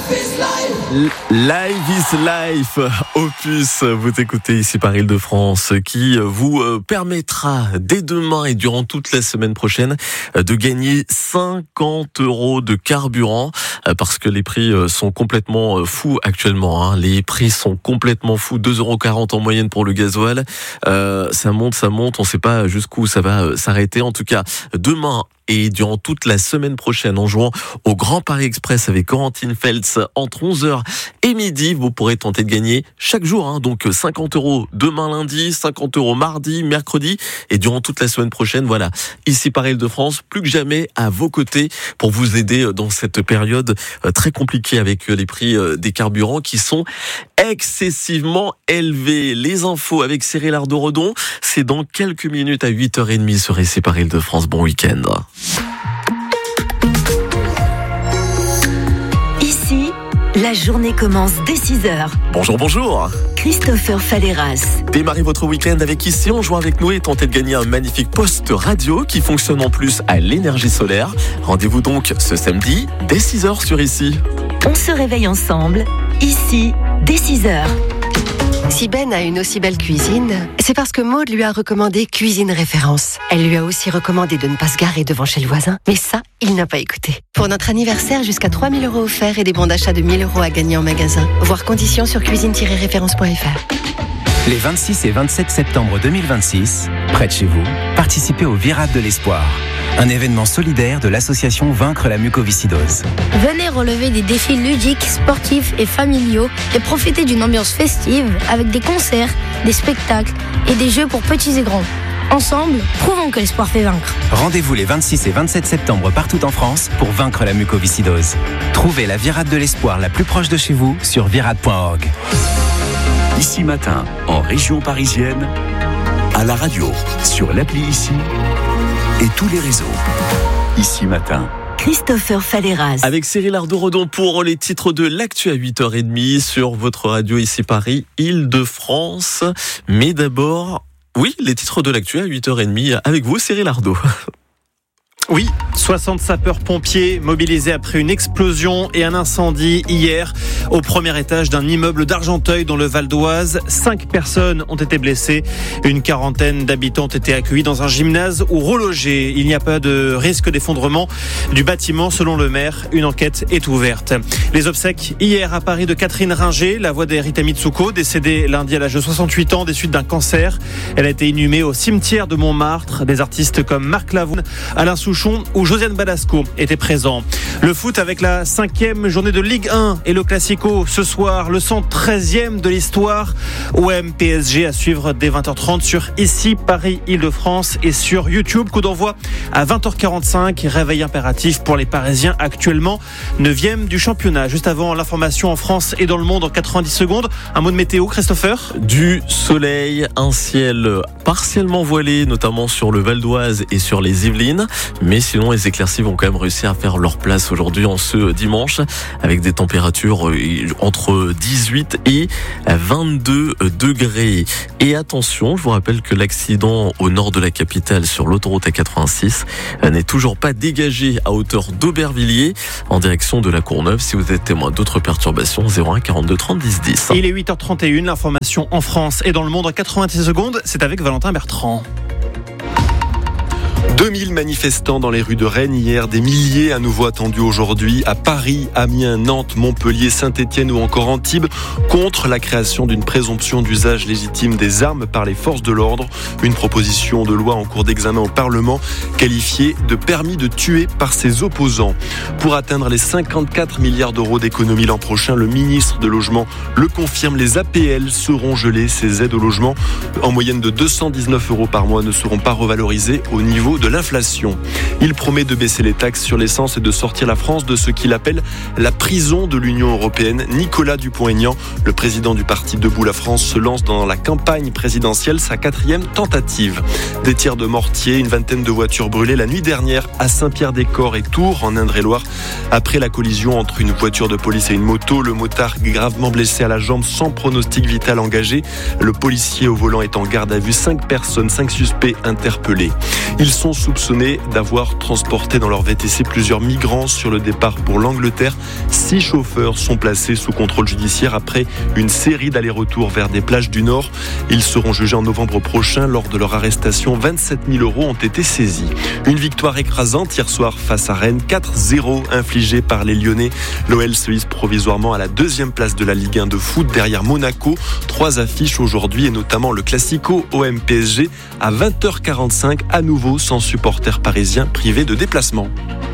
Live is Life, Opus, vous écoutez ici par Île-de-France, qui vous permettra dès demain et durant toute la semaine prochaine de gagner 50 € de carburant, parce que les prix sont complètement fous actuellement. Les prix sont complètement fous, 2,40 € en moyenne pour le gasoil. Ça monte, on ne sait pas jusqu'où ça va s'arrêter. En tout cas, demain et durant toute la semaine prochaine, en jouant au Grand Paris Express avec Corentine Feltz entre 11h et midi, vous pourrez tenter de gagner chaque jour. Donc 50 € demain lundi, 50 € mardi, mercredi et durant toute la semaine prochaine. Voilà, ici par Île-de-France, plus que jamais à vos côtés pour vous aider dans cette période très compliquée avec les prix des carburants qui sont excessivement élevés. Les infos avec Cyril Ardo-Redon, c'est dans quelques minutes à 8h30 sur ici par Île-de-France. Bon week-end. Ici, la journée commence dès 6h. Bonjour. Christopher Falleras. Démarrez votre week-end avec Ici, on joue avec nous et tentez de gagner un magnifique poste radio qui fonctionne en plus à l'énergie solaire. Rendez-vous donc ce samedi dès 6h sur Ici. On se réveille ensemble, ici, dès 6h. Si Ben a une aussi belle cuisine, c'est parce que Maud lui a recommandé Cuisine Référence. Elle lui a aussi recommandé de ne pas se garer devant chez le voisin. Mais ça, il n'a pas écouté. Pour notre anniversaire, jusqu'à 3 000 € offerts et des bons d'achat de 1 000 € à gagner en magasin. Voir conditions sur cuisine-référence.fr. Les 26 et 27 septembre 2026, près de chez vous, participez au Virade de l'Espoir, un événement solidaire de l'association Vaincre la mucoviscidose. Venez relever des défis ludiques, sportifs et familiaux et profiter d'une ambiance festive avec des concerts, des spectacles et des jeux pour petits et grands. Ensemble, prouvons que l'espoir fait vaincre. Rendez-vous les 26 et 27 septembre partout en France pour vaincre la mucoviscidose. Trouvez la Virade de l'Espoir la plus proche de chez vous sur virade.org. Ici Matin, en région parisienne, à la radio, sur l'appli Ici et tous les réseaux. Ici Matin. Christopher Falleras. Avec Cyril Ardo-Redon pour les titres de l'actu à 8h30 sur votre radio Ici Paris, Île-de-France. Mais d'abord, oui, les titres de l'actu à 8h30 avec vous, Cyril Ardo. Oui, 60 sapeurs-pompiers mobilisés après une explosion et un incendie hier au premier étage d'un immeuble d'Argenteuil dans le Val d'Oise. 5 personnes ont été blessées. Une quarantaine d'habitants ont été accueillis dans un gymnase ou relogés. Il n'y a pas de risque d'effondrement du bâtiment selon le maire. Une enquête est ouverte. Les obsèques hier à Paris de Catherine Ringer, la voix d'Erita Mitsuko, décédée lundi à l'âge de 68 ans des suites d'un cancer. Elle a été inhumée au cimetière de Montmartre. Des artistes comme Marc Lavoine, Alain Souchon ou Josiane Balasco étaient présents. Le foot avec la 5e journée de Ligue 1 et le Classico ce soir, le 113e de l'histoire. OM PSG à suivre dès 20h30 sur Ici Paris Île-de-France et sur YouTube. Coup d'envoi à 20h45. Réveil impératif pour les Parisiens actuellement 9e du championnat. Juste avant l'information en France et dans le monde en 90 secondes. Un mot de météo, Christopher. Du soleil, un ciel partiellement voilé, notamment sur le Val d'Oise et sur les Yvelines. Mais sinon, les éclaircies vont quand même réussir à faire leur place aujourd'hui en ce dimanche avec des températures entre 18 et 22 degrés. Et attention, je vous rappelle que l'accident au nord de la capitale sur l'autoroute A86 n'est toujours pas dégagé à hauteur d'Aubervilliers en direction de la Courneuve. Si vous êtes témoin d'autres perturbations, 01 42 30 10 10. Il est 8h31, l'information en France et dans le monde en 90 secondes, c'est avec Valentin Bertrand. 2000 manifestants dans les rues de Rennes hier, des milliers à nouveau attendus aujourd'hui à Paris, Amiens, Nantes, Montpellier, Saint-Étienne ou encore Antibes contre la création d'une présomption d'usage légitime des armes par les forces de l'ordre. Une proposition de loi en cours d'examen au Parlement qualifiée de permis de tuer par ses opposants. Pour atteindre les 54 milliards d'euros d'économie l'an prochain, le ministre de Logement le confirme, les APL seront gelées. Ces aides au logement en moyenne de 219 € par mois ne seront pas revalorisées au niveau de l'inflation. Il promet de baisser les taxes sur l'essence et de sortir la France de ce qu'il appelle la prison de l'Union européenne. Nicolas Dupont-Aignan, le président du parti Debout la France, se lance dans la campagne présidentielle, sa 4e tentative. Des tirs de mortier, une vingtaine de voitures brûlées la nuit dernière à Saint-Pierre-des-Corps et Tours, en Indre-et-Loire. Après la collision entre une voiture de police et une moto, le motard gravement blessé à la jambe sans pronostic vital engagé. Le policier au volant est en garde à vue. 5 personnes, 5 suspects interpellés. Ils sont soupçonnés d'avoir transporté dans leur VTC plusieurs migrants sur le départ pour l'Angleterre. 6 chauffeurs sont placés sous contrôle judiciaire après une série d'allers-retours vers des plages du Nord. Ils seront jugés en novembre prochain. Lors de leur arrestation, 27 000 € ont été saisis. Une victoire écrasante hier soir face à Rennes, 4-0 infligée par les Lyonnais. L'OL se hisse provisoirement à la 2e place de la Ligue 1 de foot derrière Monaco. 3 affiches aujourd'hui et notamment le Classico OM-PSG à 20h45, à nouveau sans supporters parisiens privés de déplacement.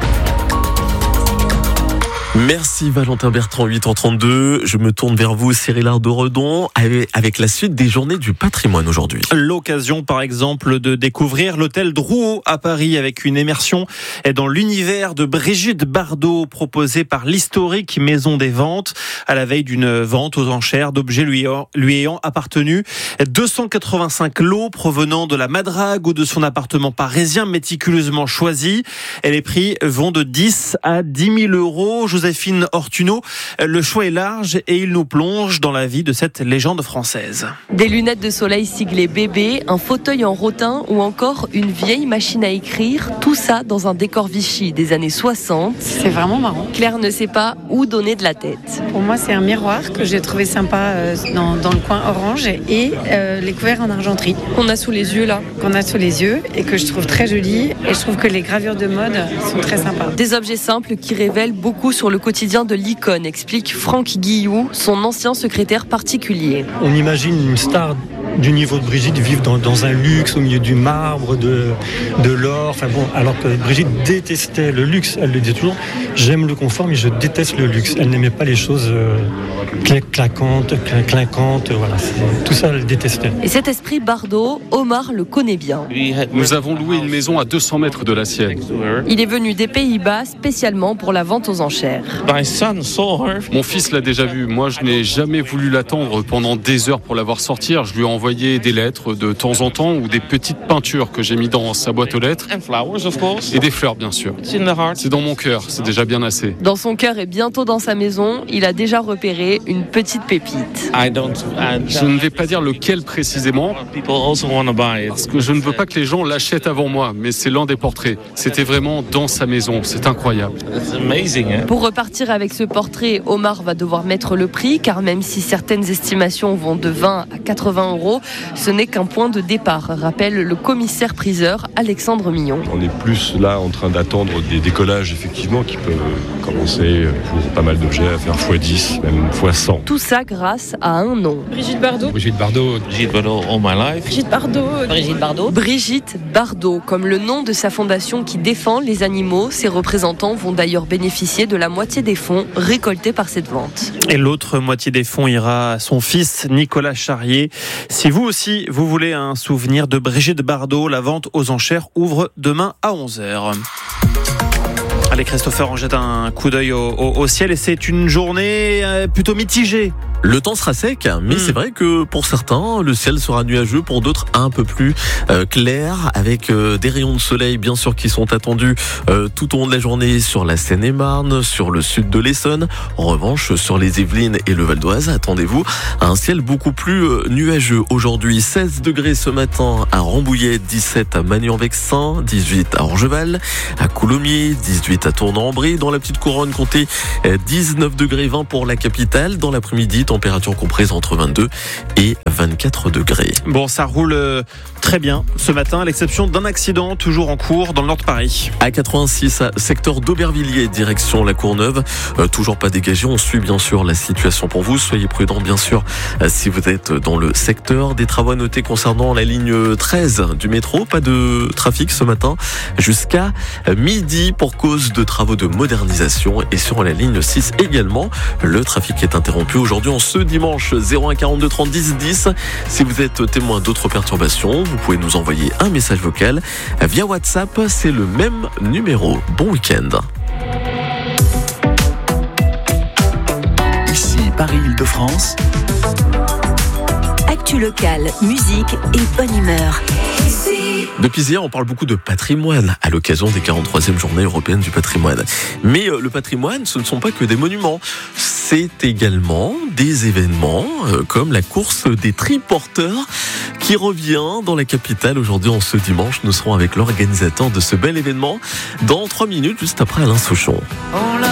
Merci Valentin Bertrand, 8h32. Je me tourne vers vous, Cyril Ardo-Redon, avec la suite des journées du patrimoine aujourd'hui. L'occasion, par exemple, de découvrir l'hôtel Drouot à Paris avec une immersion dans l'univers de Brigitte Bardot proposée par l'historique Maison des Ventes à la veille d'une vente aux enchères d'objets lui ayant appartenu. 285 lots provenant de la Madrague ou de son appartement parisien méticuleusement choisi. Et les prix vont de 10 à 10 000 €. Joséphine Ortuno, le choix est large et il nous plonge dans la vie de cette légende française. Des lunettes de soleil siglées bébé, un fauteuil en rotin ou encore une vieille machine à écrire, tout ça dans un décor Vichy des années 60. C'est vraiment marrant. Claire ne sait pas où donner de la tête. Pour moi, c'est un miroir que j'ai trouvé sympa dans le coin orange et les couverts en argenterie. Qu'on a sous les yeux là. Qu'on a sous les yeux et que je trouve très joli et je trouve que les gravures de mode sont très sympas. Des objets simples qui révèlent beaucoup sur le quotidien de l'icône, explique Franck Guillou, son ancien secrétaire particulier. On imagine une star du niveau de Brigitte vivre dans un luxe au milieu du marbre, de l'or, enfin bon, alors que Brigitte détestait le luxe, elle le disait toujours, j'aime le confort mais je déteste le luxe. Elle n'aimait pas les choses clinquantes, voilà, tout ça elle détestait. Et cet esprit Bardot, Omar le connaît bien. Nous avons loué une maison à 200 mètres de la sienne. Il est venu des Pays-Bas spécialement pour la vente aux enchères. Mon fils l'a déjà vue, moi je n'ai jamais voulu l'attendre pendant des heures pour la voir sortir, je lui ai envoyé des lettres de temps en temps ou des petites peintures que j'ai mis dans sa boîte aux lettres et des fleurs bien sûr. C'est dans mon cœur, c'est déjà bien assez. Dans son cœur et bientôt dans sa maison, il a déjà repéré une petite pépite. Je ne vais pas dire lequel précisément parce que je ne veux pas que les gens l'achètent avant moi, mais c'est l'un des portraits. C'était vraiment dans sa maison, c'est incroyable. Pour repartir avec ce portrait, Omar va devoir mettre le prix car même si certaines estimations vont de 20 à 80 €, ce n'est qu'un point de départ, rappelle le commissaire-priseur Alexandre Mignon. On est plus là en train d'attendre des décollages effectivement qui peuvent commencer pour pas mal d'objets à faire x10, même x100. Tout ça grâce à un nom. Brigitte Bardot. Brigitte Bardot. Brigitte Bardot all my life. Brigitte Bardot. Brigitte Bardot. Brigitte Bardot, comme le nom de sa fondation qui défend les animaux. Ses représentants vont d'ailleurs bénéficier de la moitié des fonds récoltés par cette vente. Et l'autre moitié des fonds ira à son fils Nicolas Charrier. Si vous aussi, vous voulez un souvenir de Brigitte Bardot, la vente aux enchères ouvre demain à 11h. Allez Christopher, on jette un coup d'œil au ciel et c'est une journée plutôt mitigée. Le temps sera sec, mais c'est vrai que pour certains, le ciel sera nuageux, pour d'autres un peu plus clair, avec des rayons de soleil bien sûr qui sont attendus tout au long de la journée sur la Seine-et-Marne, sur le sud de l'Essonne. En revanche, sur les Yvelines et le Val d'Oise, attendez-vous à un ciel beaucoup plus nuageux. Aujourd'hui, 16 degrés ce matin à Rambouillet, 17 à Magny-en-Vexin, 18 à Orgeval, à Coulommiers, 18 à Tournan-en-Brie. Dans la petite couronne, comptez 19 degrés 20 pour la capitale. Dans l'après-midi, température comprise entre 22 et 24 degrés. Bon, ça roule très bien ce matin, à l'exception d'un accident toujours en cours dans le nord de Paris. A86, secteur d'Aubervilliers, direction la Courneuve. Toujours pas dégagé. On suit bien sûr la situation pour vous. Soyez prudents bien sûr si vous êtes dans le secteur. Des travaux à noter concernant la ligne 13 du métro. Pas de trafic ce matin jusqu'à midi pour cause de travaux de modernisation. Et sur la ligne 6 également, le trafic est interrompu aujourd'hui en ce dimanche. 01 42 30 10 10. Si vous êtes témoin d'autres perturbations, vous pouvez nous envoyer un message vocal via WhatsApp. C'est le même numéro. Bon week-end. Ici Paris-Île-de-France. Actu locale, musique et bonne humeur. Depuis hier, on parle beaucoup de patrimoine à l'occasion des 43e Journées européennes du patrimoine. Mais le patrimoine, ce ne sont pas que des monuments. c'est également des événements comme la course des triporteurs qui revient dans la capitale aujourd'hui en ce dimanche. Nous serons avec l'organisateur de ce bel événement dans 3 minutes, juste après Alain Souchon.